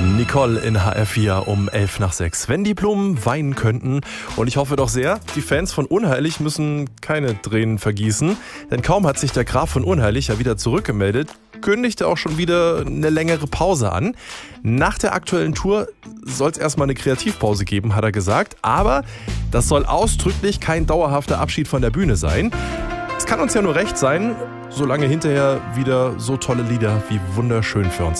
Nicole in HR4 um 5:11. Wenn die Blumen weinen könnten. Und ich hoffe doch sehr, die Fans von Unheilig müssen keine Tränen vergießen. Denn kaum hat sich der Graf von Unheilig ja wieder zurückgemeldet, kündigte auch schon wieder eine längere Pause an. Nach der aktuellen Tour soll es erstmal eine Kreativpause geben, hat er gesagt. Aber das soll ausdrücklich kein dauerhafter Abschied von der Bühne sein. Es kann uns ja nur recht sein, solange hinterher wieder so tolle Lieder wie Wunderschön für uns